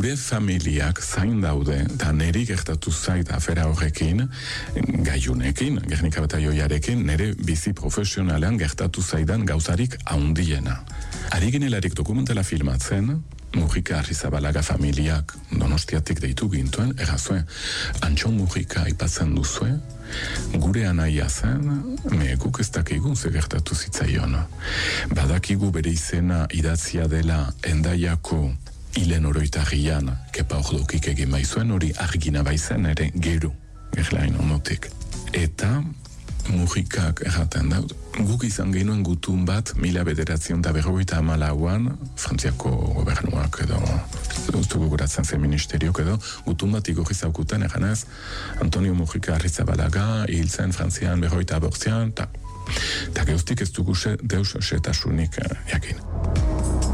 gure familiak zain daude, eta niri gertatu zait afera horrekin, gaiunekin, Gernika Bataioiarekin, nire bizi profesionalean gertatu zaidan gauzarik haundiena. Ari ginelarik dokumentala filmatzen, Mujika Arrizabalaga familiak Donostiatik deitu gintuen, errazue, Antxon Mujika aipatzen duzue, gure anaia zen, guk ez dakigun ze gertatu zitzaion. Badakigu bere izena idatzia dela Hendaiako hilen oroitarrian, Kepa Ordokik egin baizuen, hori argina baizen ere gero, gerlain onotik. Eta Mujikak erraten da, guk izan genuen gutun bat 1954an, Frantziako gobernuak edo, ustu guguratzen zen ministeriok edo, gutun bat igorri zaukuten eganez, Antonio Mujika Arrizabalaga, hiltzen Frantzian 58an, eta geuztik ez dugu deus setasunik jakin.